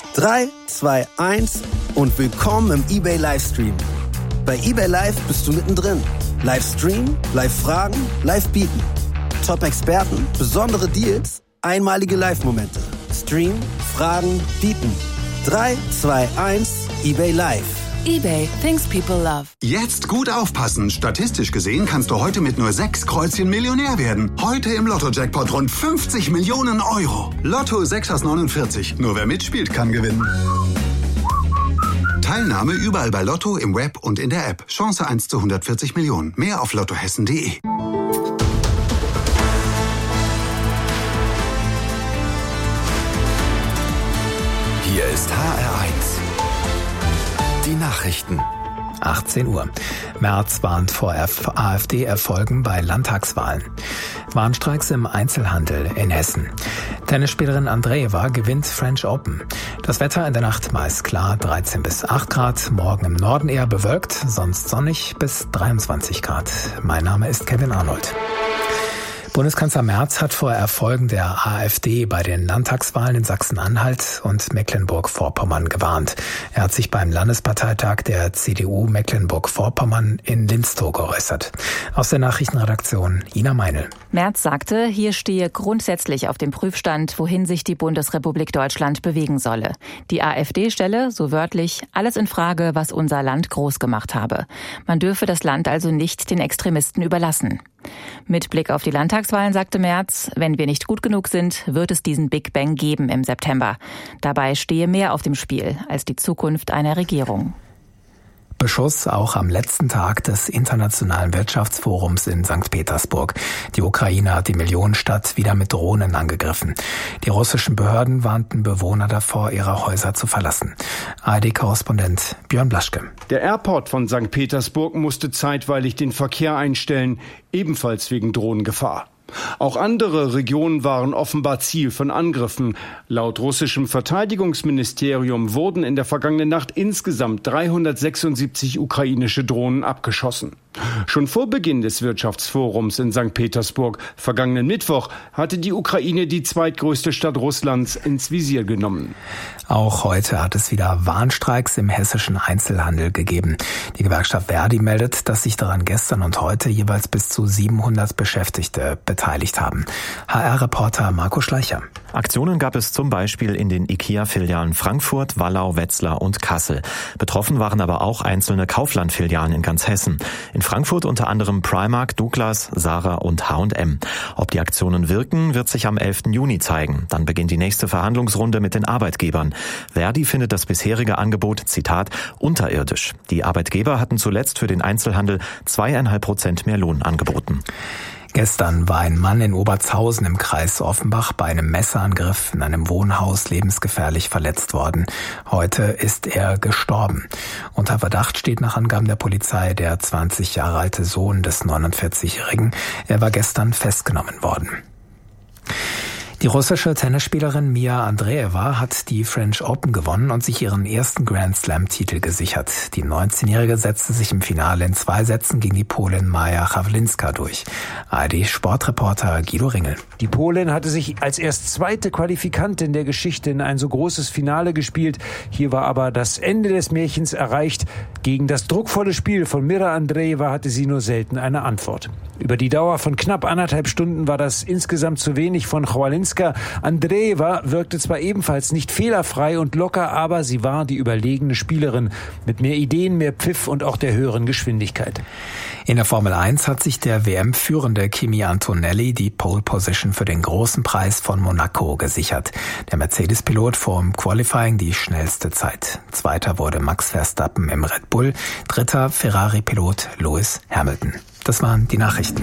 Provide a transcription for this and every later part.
3, 2, 1 und willkommen im eBay Livestream. Bei eBay Live bist du mittendrin. Livestream, Live-Fragen, Live-Bieten. Top-Experten, besondere Deals, einmalige Live-Momente. Stream, Fragen, Bieten. 3, 2, 1, eBay Live. eBay, things people love. Jetzt gut aufpassen. Statistisch gesehen kannst du heute mit nur 6 Kreuzchen Millionär werden. Heute im Lotto-Jackpot rund 50 Millionen Euro. Lotto 6 aus 49. Nur wer mitspielt, kann gewinnen. Teilnahme überall bei Lotto, im Web und in der App. Chance 1 zu 140 Millionen. Mehr auf lottohessen.de. Hier ist HR1. Die Nachrichten. 18 Uhr. Merz warnt vor AfD-Erfolgen bei Landtagswahlen. Warnstreiks im Einzelhandel in Hessen. Tennisspielerin Andreeva gewinnt French Open. Das Wetter in der Nacht meist klar, 13 bis 8 Grad. Morgen im Norden eher bewölkt, sonst sonnig bis 23 Grad. Mein Name ist Kevin Arnold. Bundeskanzler Merz hat vor Erfolgen der AfD bei den Landtagswahlen in Sachsen-Anhalt und Mecklenburg-Vorpommern gewarnt. Er hat sich beim Landesparteitag der CDU Mecklenburg-Vorpommern in Linstow geäußert. Aus der Nachrichtenredaktion Ina Meinl. Merz sagte, hier stehe grundsätzlich auf dem Prüfstand, wohin sich die Bundesrepublik Deutschland bewegen solle. Die AfD stelle, so wörtlich, alles in Frage, was unser Land groß gemacht habe. Man dürfe das Land also nicht den Extremisten überlassen. Mit Blick auf die Landtagswahlen sagte Merz, wenn wir nicht gut genug sind, wird es diesen Big Bang geben im September. Dabei stehe mehr auf dem Spiel als die Zukunft einer Regierung. Beschuss auch am letzten Tag des Internationalen Wirtschaftsforums in St. Petersburg. Die Ukraine hat die Millionenstadt wieder mit Drohnen angegriffen. Die russischen Behörden warnten Bewohner davor, ihre Häuser zu verlassen. ARD-Korrespondent Björn Blaschke. Der Airport von St. Petersburg musste zeitweilig den Verkehr einstellen, ebenfalls wegen Drohnengefahr. Auch andere Regionen waren offenbar Ziel von Angriffen. Laut russischem Verteidigungsministerium wurden in der vergangenen Nacht insgesamt 376 ukrainische Drohnen abgeschossen. Schon vor Beginn des Wirtschaftsforums in St. Petersburg vergangenen Mittwoch hatte die Ukraine die zweitgrößte Stadt Russlands ins Visier genommen. Auch heute hat es wieder Warnstreiks im hessischen Einzelhandel gegeben. Die Gewerkschaft Verdi meldet, dass sich daran gestern und heute jeweils bis zu 700 Beschäftigte beteiligt haben. HR-Reporter Marco Schleicher. Aktionen gab es zum Beispiel in den IKEA-Filialen Frankfurt, Wallau, Wetzlar und Kassel. Betroffen waren aber auch einzelne Kaufland-Filialen in ganz Hessen. In Frankfurt unter anderem Primark, Douglas, Zara und H&M. Ob die Aktionen wirken, wird sich am 11. Juni zeigen. Dann beginnt die nächste Verhandlungsrunde mit den Arbeitgebern. Verdi findet das bisherige Angebot, Zitat, unterirdisch. Die Arbeitgeber hatten zuletzt für den Einzelhandel 2,5% mehr Lohn angeboten. Gestern war ein Mann in Obertshausen im Kreis Offenbach bei einem Messerangriff in einem Wohnhaus lebensgefährlich verletzt worden. Heute ist er gestorben. Unter Verdacht steht nach Angaben der Polizei der 20 Jahre alte Sohn des 49-Jährigen. Er war gestern festgenommen worden. Die russische Tennisspielerin Mia Andreeva hat die French Open gewonnen und sich ihren ersten Grand Slam-Titel gesichert. Die 19-Jährige setzte sich im Finale in 2 Sätzen gegen die Polin Maja Chawlinska durch. ARD-Sportreporter Guido Ringel. Die Polin hatte sich als erst zweite Qualifikantin der Geschichte in ein so großes Finale gespielt. Hier war aber das Ende des Märchens erreicht. Gegen das druckvolle Spiel von Mira Andreeva hatte sie nur selten eine Antwort. Über die Dauer von knapp 1,5 Stunden war das insgesamt zu wenig von Chawlinska. Andreeva wirkte zwar ebenfalls nicht fehlerfrei und locker, aber sie war die überlegene Spielerin mit mehr Ideen, mehr Pfiff und auch der höheren Geschwindigkeit. In der Formel 1 hat sich der WM-führende Kimi Antonelli die Pole Position für den großen Preis von Monaco gesichert. Der Mercedes-Pilot fuhr im Qualifying die schnellste Zeit. Zweiter wurde Max Verstappen im Red Bull, dritter Ferrari-Pilot Lewis Hamilton. Das waren die Nachrichten.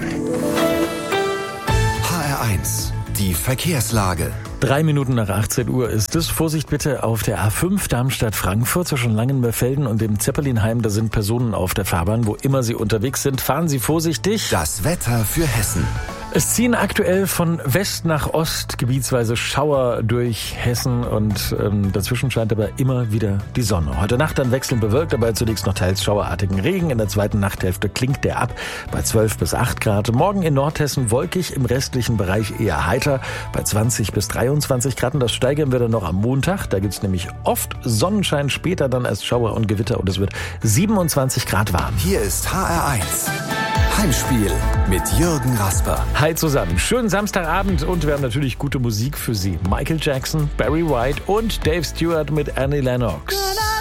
HR1. Die Verkehrslage. 3 Minuten nach 18 Uhr ist es. Vorsicht bitte auf der A5 Darmstadt-Frankfurt zwischen Langenmerfelden und dem Zeppelinheim. Da sind Personen auf der Fahrbahn. Wo immer Sie unterwegs sind, fahren Sie vorsichtig. Das Wetter für Hessen. Es ziehen aktuell von West nach Ost gebietsweise Schauer durch Hessen und dazwischen scheint aber immer wieder die Sonne. Heute Nacht dann wechselnd bewölkt, aber zunächst noch teils schauerartigen Regen. In der zweiten Nachthälfte klingt der ab bei 12 bis 8 Grad. Morgen in Nordhessen wolkig, im restlichen Bereich eher heiter bei 20 bis 23 Grad. Und das steigern wir dann noch am Montag. Da gibt's nämlich oft Sonnenschein, später dann erst Schauer und Gewitter und es wird 27 Grad warm. Hier ist HR1. Heimspiel mit Jürgen Rasper. Hi zusammen, schönen Samstagabend und wir haben natürlich gute Musik für Sie. Michael Jackson, Barry White und Dave Stewart mit Annie Lennox.